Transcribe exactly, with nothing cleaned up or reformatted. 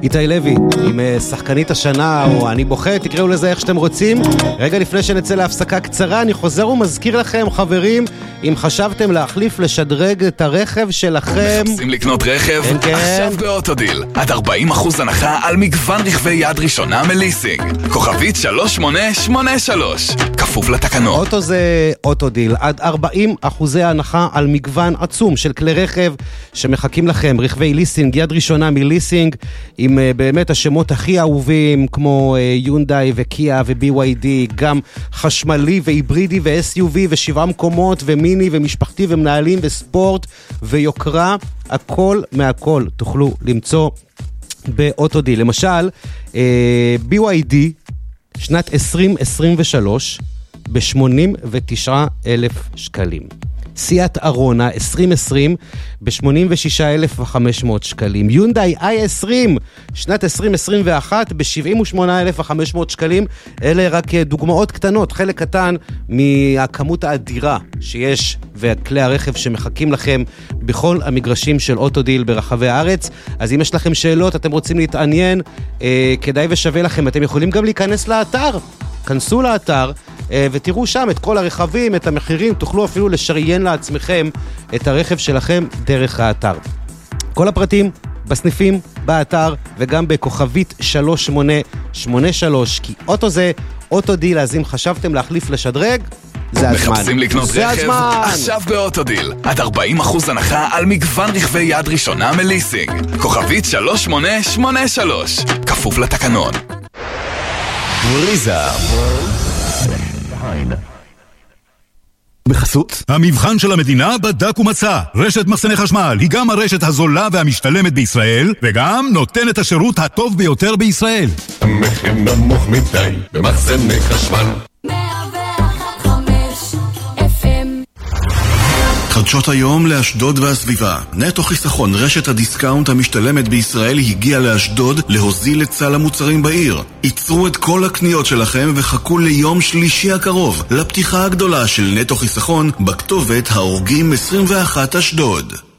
איתי לוי עם שחקנית השנה, או אני בוחר, תקראו לזה איך שאתם רוצים. רגע לפני שנצא להפסקה קצרה, אני חוזר ומזכיר לכם, חברים, אם חשבתם להחליף, לשדרג את הרכב שלכם, מחפשים לקנות רכב? כן, כן. עכשיו באוטודיל עד ארבעים אחוז הנחה על מגוון רכבי יד ראשונה מליסינג. כוכבית שלוש שמונה שמונה שלוש, כפוף לתקנות. אוטו זה אוטודיל, עד ארבעים אחוזי הנחה על מגוון עצום של כלי רכב שמחכים לכם, רכבי ליסינג, יד ראשונה מליסינג, עם uh, באמת השמות הכי אהובים, כמו uh, יונדאי וקיה ו-בי וואי די, גם חשמלי והיברידי ו-אס יו וי ושבעה מקומות ומיני ומשפחתי ומנהלים וספורט ויוקרה, הכל מהכל תוכלו למצוא באוטודיל. למשל, uh, בי וואי די שנת עשרים עשרים ושלוש ב-שמונים ותשעה אלף שקלים. סיאט ארונה עשרים עשרים ב-שמונים ושישה אלף וחמש מאות שקלים. יונדאי איי עשרים שנת עשרים עשרים ואחת ב-שבעים ושמונה אלף וחמש מאות שקלים. אלה רק דוגמאות קטנות, חלק קטן מהכמות האדירה שיש וכלי הרכב שמחכים לכם בכל המגרשים של אוטודיל ברחבי הארץ. אז אם יש לכם שאלות, אתם רוצים להתעניין, אה, כדאי ושווה לכם, אתם יכולים גם להיכנס לאתר, כנסו לאתר ותראו שם את כל הרכבים, את המחירים, תוכלו אפילו לשריין לעצמכם את הרכב שלכם דרך האתר. כל הפרטים בסניפים, באתר וגם בכוכבית שלוש שמונה שמונה שלוש, כי אוטו זה אוטודיל, אז אם חשבתם להחליף, לשדרג, זה הזמן. מחפשים לקנות רכב? עכשיו באוטודיל עד ארבעים אחוז הנחה על מגוון רכבי יד ראשונה מליסינג. כוכבית שלוש שמונה שמונה שלוש, כפוף לתקנון. בריזה בחסות המבחן של המדינה בדק ומצא. רשת מחסני חשמל היא גם הרשת הזולה והמשתלמת בישראל, וגם נותנת השירות הטוב ביותר בישראל. המחיר נמוך מדי במחסני חשמל. חדשות היום לאשדוד והסביבה. נטו חיסכון, רשת הדיסקאונט המשתלמת בישראל, הגיעה לאשדוד להוזיל את סל המוצרים בעיר. ייצרו את כל הקניות שלכם וחכו ליום שלישי הקרוב לפתיחה הגדולה של נטו חיסכון בכתובת האורגים עשרים ואחת אשדוד.